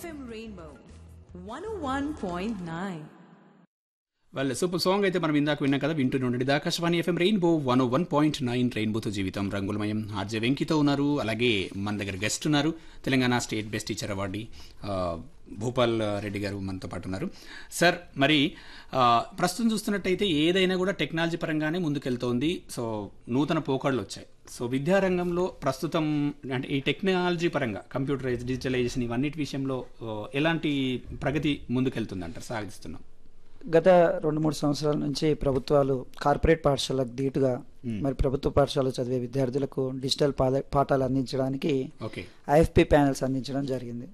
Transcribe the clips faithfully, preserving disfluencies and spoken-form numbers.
FM rainbow one ఓ one point nine. వాళ్ళ super song అయితే మనం ఇందాక విన్నాం కదా, వింటూనే ఉండండి. ఆకాశవాణి ఎఫ్ఎం రెయిన్బో వన్ ఓ వన్ పాయింట్ నైన్. రెయిన్బోతో జీవితం రంగులమయం. ఆర్జే వెంకితో ఉన్నారు, అలాగే మన దగ్గర గెస్ట్ ఉన్నారు, Telangana state best teacher award Bhupal Reddy గారు మనతో పాటు ఉన్నారు. సార్, మరి ప్రస్తుతం చూస్తున్నట్టయితే ఏదైనా కూడా టెక్నాలజీ పరంగానే ముందుకెళ్తోంది. సో నూతన పోకడలు వచ్చాయి. సో విద్యారంగంలో ప్రస్తుతం అంటే ఈ టెక్నాలజీ పరంగా కంప్యూటరైజ్, డిజిటలైజేషన్ ఇవన్నిటి విషయంలో ఎలాంటి ప్రగతి ముందుకెళ్తుంది అంటారు, సాగిస్తున్నాం? గత రెండు మూడు సంవత్సరాల నుంచి ప్రభుత్వాలు కార్పొరేట్ పాఠశాలకు ధీటుగా మరి ప్రభుత్వ పాఠశాల చదివే విద్యార్థులకు డిజిటల్ పాఠాలు అందించడానికి ఐఎఫ్పి ప్యానెల్స్ అందించడం జరిగింది.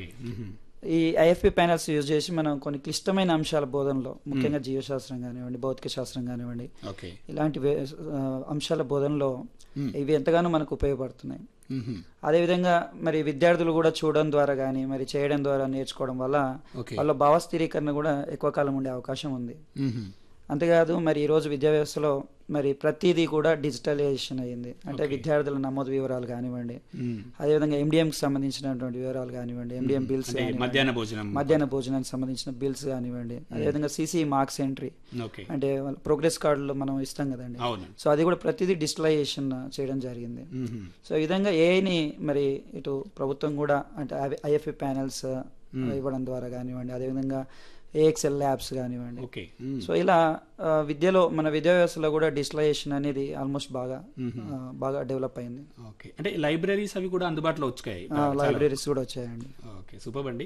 ఈ ఐఎఫ్పి ప్యానెల్స్ యూజ్ చేసి మనం కొన్ని క్లిష్టమైన అంశాల బోధనలో, ముఖ్యంగా జీవశాస్త్రం కానివ్వండి, భౌతిక శాస్త్రం కానివ్వండి, ఇలాంటి అంశాల బోధనలో ఇవి ఎంతగానో మనకు ఉపయోగపడుతున్నాయి. అదేవిధంగా మరి విద్యార్థులు కూడా చూడడం ద్వారా కానీ మరి చేయడం ద్వారా నేర్చుకోవడం వల్ల వాళ్ళ భావస్థిరీకరణ కూడా ఎక్కువ కాలం ఉండే అవకాశం ఉంది. అంతేకాదు మరి ఈరోజు విద్యా వ్యవస్థలో మరి ప్రతిదీ కూడా డిజిటలైజేషన్ అయ్యింది. అంటే విద్యార్థుల నమోదు వివరాలు కానివ్వండి, అదేవిధంగా ఎండిఎంకి సంబంధించినటువంటి వివరాలు కానివ్వండి, ఎండిఎం బిల్స్, మధ్యాహ్న భోజనం మధ్యాహ్న భోజనానికి సంబంధించిన బిల్స్ కానివ్వండి, అదేవిధంగా సిసి మార్క్స్ ఎంట్రీ, అంటే ప్రోగ్రెస్ కార్డులో మనం ఇస్తాం కదండి, సో అది కూడా ప్రతిదీ డిజిటలైజేషన్ చేయడం జరిగింది. సో ఈ విధంగా ఏఐని మరి ఇటు ప్రభుత్వం కూడా అంటే ఐఎఫ్ఏ ప్యానెల్స్ ఇవ్వడం ద్వారా కానివ్వండి, అదేవిధంగా ఏఎక్స్ఎల్ ల్యాబ్స్ కానివ్వండి, సో ఇలా విద్యలో మన విద్యా వ్యవస్థలో కూడా డిజిటలైజేషన్ అనేది ఆల్మోస్ట్ బాగా బాగా డెవలప్ అయింది. ఓకే, అంటే లైబ్రరీస్ అవి కూడా అందుబాటులో వచ్చాయి, లైబ్రరీస్ కూడా వచ్చాయండి. ఓకే, సూపర్ అండి.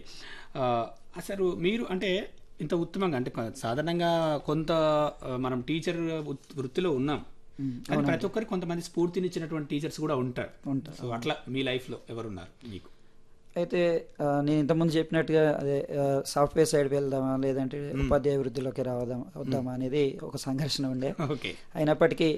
అసలు మీరు అంటే ఇంత ఉత్తమంగా అంటే సాధారణంగా కొంత మనం టీచర్ వృత్తిలో ఉన్నాం, కానీ ప్రతి ఒక్కరికి కొంతమంది స్ఫూర్తినిచ్చినటువంటి టీచర్స్ కూడా ఉంటారు. సో అట్లా మీ లైఫ్లో ఎవరున్నారు మీకు? అయితే నేను ఇంతకుముందు చెప్పినట్టుగా అదే సాఫ్ట్వేర్ సైడ్ వెళ్దామా లేదంటే ఉపాధ్యాయ వృద్ధిలోకి రావదాం వద్దామా అనేది ఒక సంఘర్షణ ఉండే. అయినప్పటికీ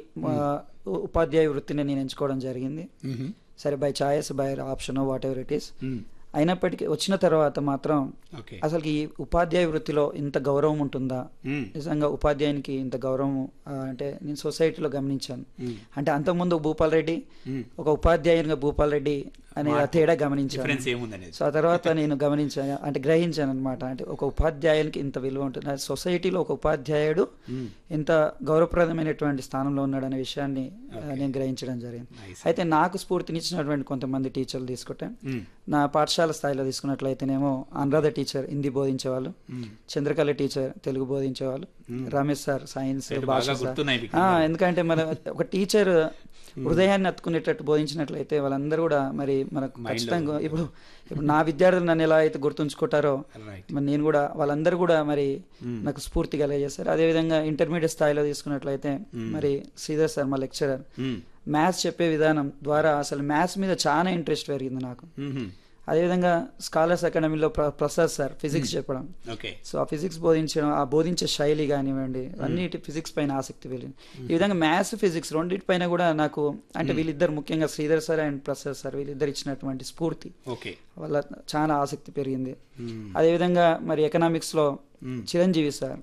ఉపాధ్యాయ వృత్తిని నేను ఎంచుకోవడం జరిగింది. సరే, by choice, by option, what ever it is. అయినప్పటికీ వచ్చిన తర్వాత మాత్రం అసలు ఈ ఉపాధ్యాయ వృత్తిలో ఇంత గౌరవం ఉంటుందా, నిజంగా ఉపాధ్యాయునికి ఇంత గౌరవం అంటే నేను సొసైటీలో గమనించాను. అంటే అంతకుముందు భూపాల్ రెడ్డి ఒక ఉపాధ్యాయునిగా భూపాల్ రెడ్డి అనే తేడా గమనించాను. సో ఆ తర్వాత నేను గమనించాను అంటే గ్రహించాను అనమాట. అంటే ఒక ఉపాధ్యాయునికి ఇంత విలువ ఉంటుంది, సొసైటీలో ఒక ఉపాధ్యాయుడు ఇంత గౌరవప్రదమైనటువంటి స్థానంలో ఉన్నాడు అనే విషయాన్ని నేను గ్రహించడం జరిగింది. అయితే నాకు స్ఫూర్తినిచ్చినటువంటి కొంతమంది టీచర్లు తీసుకుంటే, నా పాఠశాల స్థాయిలో తీసుకున్నట్లయితేనేమో Anuradha teacher Hindi బోధించేవాళ్ళు, Chandrakala teacher Telugu బోధించేవాళ్ళు, Ramesh sir science, భాష సార్. ఎందుకంటే మన ఒక టీచర్ హృదయాన్ని అత్తుకునేటట్టు బోధించినట్లయితే వాళ్ళందరూ కూడా మరి మనకు ఖచ్చితంగా ఇప్పుడు ఇప్పుడు నా విద్యార్థులు నన్ను ఎలా అయితే గుర్తుంచుకుంటారో మరి నేను కూడా వాళ్ళందరూ కూడా మరి నాకు స్ఫూర్తి కలిగజేస్తారు. అదేవిధంగా ఇంటర్మీడియట్ స్థాయిలో తీసుకున్నట్లయితే మరి శ్రీధర్ సార్ మా లెక్చరర్, మ్యాథ్స్ చెప్పే విధానం ద్వారా అసలు మ్యాథ్స్ మీద చాలా ఇంట్రెస్ట్ పెరిగింది నాకు. అదేవిధంగా స్కాలర్స్ అకాడమీలో ప్రసాద్ సార్ ఫిజిక్స్ చెప్పడం, సో ఆ ఫిజిక్స్ బోధించడం, ఆ బోధించే శైలి కానివ్వండి, అన్నిటి ఫిజిక్స్ పైన ఆసక్తి వెళ్ళింది. ఈ విధంగా మ్యాథ్స్, ఫిజిక్స్ రెండింటి పైన కూడా నాకు అంటే వీళ్ళిద్దరు ముఖ్యంగా Sridhar sir and Prasad sir వీళ్ళిద్దరు ఇచ్చినటువంటి స్ఫూర్తి వల్ల చాలా ఆసక్తి పెరిగింది. అదేవిధంగా మరి ఎకనామిక్స్ లో చిరంజీవి సార్,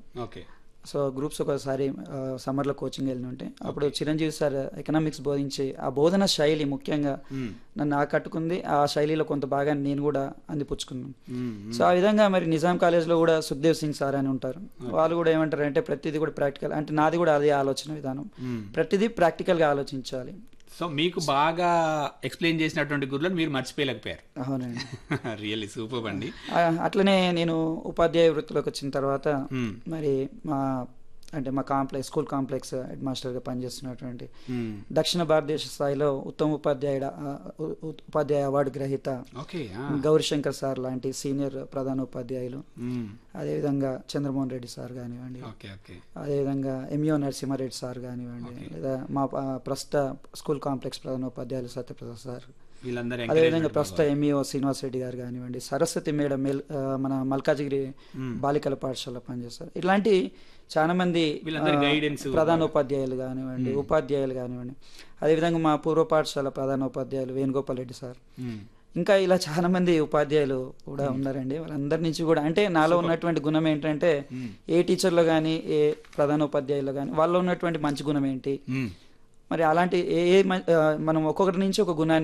సో గ్రూప్స్ ఒకసారి సమ్మర్లో కోచింగ్ వెళ్ళి ఉంటే అప్పుడు చిరంజీవి సార్ ఎకనామిక్స్ బోధించి ఆ బోధన శైలి ముఖ్యంగా నన్ను ఆకట్టుకుంది. ఆ శైలిలో కొంత భాగాన్ని నేను కూడా అందిపుచ్చుకున్నాను. సో ఆ విధంగా మరి నిజాం కాలేజ్లో కూడా సుఖ్దేవ్ సింగ్ సార్ అని ఉంటారు. వాళ్ళు కూడా ఏమంటారు అంటే ప్రతిదీ కూడా ప్రాక్టికల్, అంటే నాది కూడా అదే ఆలోచన విధానం, ప్రతిదీ ప్రాక్టికల్గా ఆలోచించాలి. సో మీకు బాగా ఎక్స్ప్లెయిన్ చేసినటువంటి గురువులను మీరు మర్చిపోలేకపోయారు. అవునండి, రియల్లీ సూపర్ అండి. అట్లనే నేను ఉపాధ్యాయ వృత్తిలోకి వచ్చిన తర్వాత మరి మా అంటే మా కాంప్లెక్స్ స్కూల్ కాంప్లెక్స్ హెడ్ మాస్టర్గా పనిచేస్తున్నటువంటి దక్షిణ భారతదేశ స్థాయిలో ఉత్తమ ఉపాధ్యాయుడ ఉపాధ్యాయ అవార్డు గ్రహీత గౌరీశంకర్ సార్ లాంటి సీనియర్ ప్రధాన ఉపాధ్యాయులు, అదేవిధంగా చంద్రమోహన్ రెడ్డి సార్ కానివ్వండి, అదేవిధంగా ఎంఈఓ నరసింహారెడ్డి సార్ కానివ్వండి, లేదా మా ప్రస్తుత స్కూల్ కాంప్లెక్స్ ప్రధాన ఉపాధ్యాయులు సత్యప్రసాద్ సార్, అదేవిధంగా ప్రస్తుత ఎంఈఓ శ్రీనివాస్ రెడ్డి గారు కానివ్వండి, సరస్వతి మేడం మన మల్కాజిగిరి బాలికల పాఠశాల పనిచేస్తారు. ఇట్లాంటి చాలా మంది ప్రధాన ఉపాధ్యాయులు కానివ్వండి, ఉపాధ్యాయులు కానివ్వండి, అదేవిధంగా మా పూర్వ పాఠశాల ప్రధాన ఉపాధ్యాయులు వేణుగోపాల్ రెడ్డి సార్, ఇంకా ఇలా చాలా మంది ఉపాధ్యాయులు కూడా ఉన్నారండి. వాళ్ళందరి నుంచి కూడా అంటే నాలో ఉన్నటువంటి గుణం ఏంటంటే ఏ టీచర్లో కానీ ఏ ప్రధాన ఉపాధ్యాయుల్లో కానీ వాళ్ళలో ఉన్నటువంటి మంచి గుణం ఏంటి, మరి అలాంటి ఏ మనం ఒక్కొక్కరి నుంచి ఒక గుణాన్ని